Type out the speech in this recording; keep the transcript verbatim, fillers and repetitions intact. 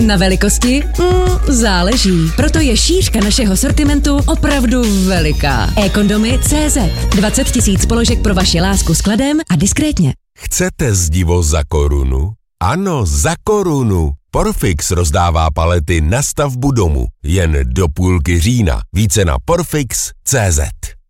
Na velikosti? Mm, záleží. Proto je šířka našeho sortimentu opravdu veliká. e-kondomy tečka cé zet. dvacet tisíc položek pro vaši lásku s kladem a diskrétně. Chcete zdivo za korunu? Ano, za korunu. Porfix rozdává palety na stavbu domu. Jen do půlky října. Více na porfix tečka cé zet.